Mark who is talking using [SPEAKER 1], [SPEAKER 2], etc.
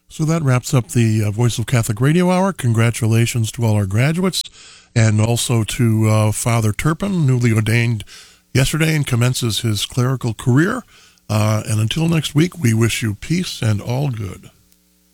[SPEAKER 1] So that wraps up the Voice of Catholic Radio Hour. Congratulations to all our graduates and also to Father Turpin, newly ordained yesterday and commences his clerical career. And until next week, we wish you peace and all good.